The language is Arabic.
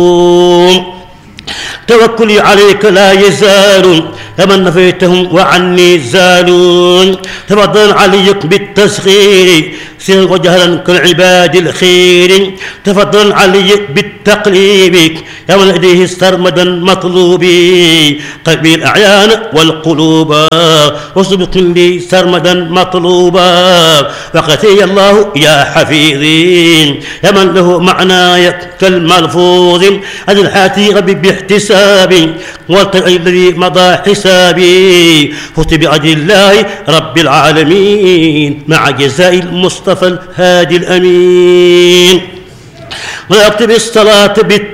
توكلي عليك لا يزال فمن نفيتهم وعني زالون. تفضل عليك بالتسخير سرا وجهرا كالعباد الخير. تفضل علي بالتقليب يا من لديه سرمدا مطلوبي قلبي الأعيان والقلوب وسبق لي سرمدا مطلوبا. وقتي الله يا حفيظي يا من له معناي كالملفوظ عن الحاتي ربي باحتسابي والتقي الذي مضى حسابي. فزت بأجل الله رب العالمين مع جزاء المصطفى الهادي الأمين. وأكتب الصلاة